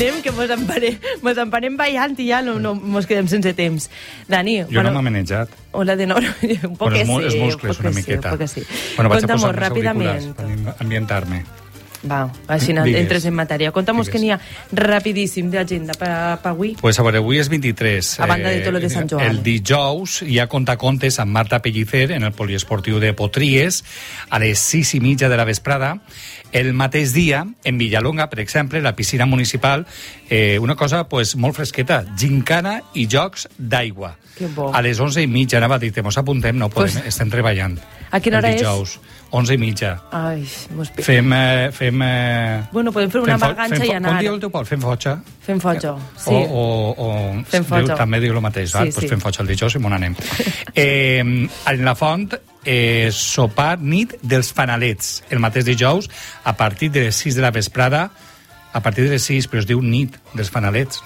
Anem, que mos emparem ballant i ja no mos quedem sense temps. Dani... Jo no m'ha manejat. Hola de nou, un poc que sí. Els muscles, una miqueta. Bueno, vaig a posar-me els auriculars per ambientar-me. Va, així entres en matèria. Conta'm que n'hi ha rapidíssim d'agenda per avui. Pues a veure, avui és 23. A banda de tot lo de Sant Joan. El dijous hi ha contacontes amb Marta Pellicer en el poliesportiu de Potries a les 6:30 de la vesprada. El mateix dia, en Villalonga, per exemple, la piscina municipal, una cosa pues, molt fresqueta, gincana i jocs d'aigua. Que bo. A les 11:30, anava a dir-te, mos apuntem, no podem, pues, estem treballant. A quina hora és? 11:30. Ai, mos pica. Fem... Bueno, podem fer una marganxa i anar. Com diu el teu Pol? Fem fotxa? Fem fotxa, sí. Fem fotxa. També diu el mateix, sí, pues fem fotxa el dijous i m'on anem. En la font, sopar nit dels fanalets, el mateix dijous, a partir de les 6 de la vesprada, a partir de les 6, però es diu nit dels fanalets.